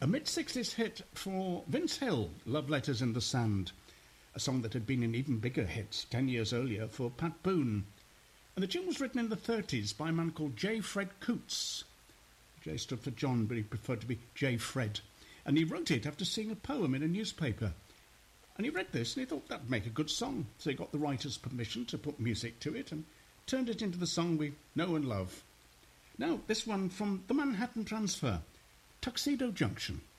A mid-60s hit for Vince Hill, Love Letters in the Sand, a song that had been an even bigger hit 10 years earlier for Pat Boone. And the tune was written in the 30s by a man called J. Fred Coates. J stood for John, but he preferred to be J. Fred. And he wrote it after seeing a poem in a newspaper. And he read this and he thought that'd make a good song. So he got the writer's permission to put music to it and turned it into the song we know and love. Now, this one from the Manhattan Transfer, Tuxedo Junction.